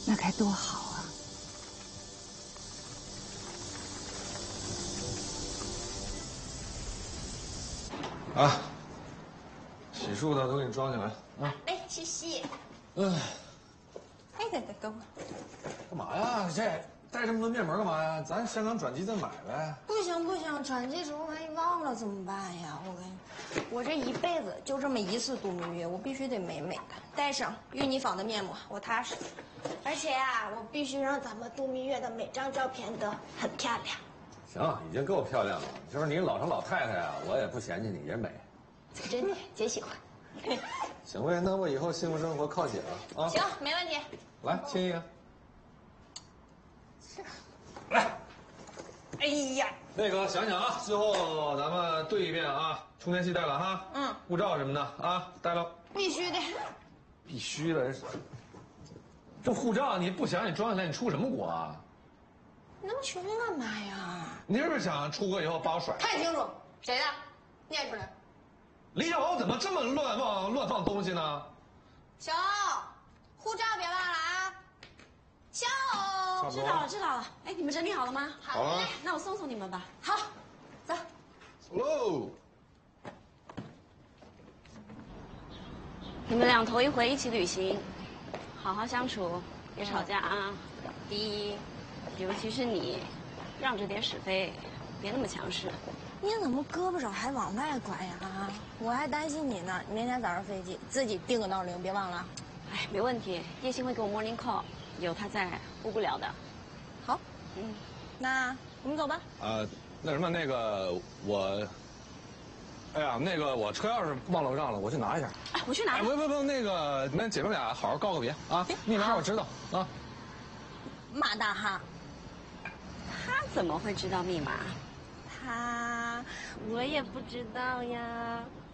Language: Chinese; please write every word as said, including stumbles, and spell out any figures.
那该多好啊！ 啊，洗漱的都给你装起来啊！ 哎，洗洗。 嗯。 哎，等等，给我。 干嘛呀？这带这么多面膜干嘛呀？咱香港转机再买呗。 不行不行，转机时候万一忘了怎么办呀？我跟你，我这一辈子就这么一次度蜜月，我必须得美美的，带上玉妮坊的面膜，我踏实。而且啊，我必须让咱们度蜜月的每张照片都很漂亮。 行，已经够漂亮了。就是你老成老太太啊，我也不嫌弃你，也美。 真的，姐喜欢。 行呗，那我以后幸福生活靠姐了啊！ 行，没问题。 来亲一个。来。 哎呀， 那个想想啊，最后咱们对一遍啊，充电器带了哈， 嗯， 护照什么的啊带了， 必须的。 必须的。这护照你不想你装起来，你出什么国啊？ 那么穷干嘛呀？ 你是不是想出国以后把我甩？ 看清楚，谁的？念出来。 李小豪怎么这么乱放乱放东西呢？ 小欧，护照别忘了啊！小欧， 知道了知道了。哎，你们整理好了吗？ 好了， 那我送送你们吧。 好，走。 走喽。 你们俩头一回一起旅行，好好相处，别吵架啊。第一，尤其是你，让着点使飞，别那么强势。 你怎么胳膊肘还往外拐呀？啊，我还担心你呢。明天早上飞机，自己定个闹铃，别忘了。 哎，没问题，叶欣会给我 morning call， 有他在，误不了的。 好，嗯，那我们走吧。 呃，那什么，那个我，哎呀，那个我车钥匙忘楼上了，我去拿一下。 哎，我去拿。 哎，不不不，那个那姐妹俩好好告个别啊，密码我知道啊。 马大哈， 他怎么会知道密码？ 他， 我也不知道呀。